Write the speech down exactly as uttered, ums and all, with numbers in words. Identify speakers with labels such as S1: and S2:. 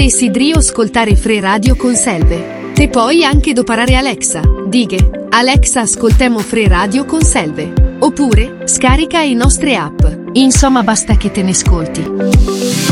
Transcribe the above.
S1: Desideri ascoltare Free Radio con Selve? Te puoi anche doparare Alexa. Dighe, Alexa ascoltemo Free Radio con Selve. Oppure, scarica i nostre app. Insomma basta che te ne ascolti.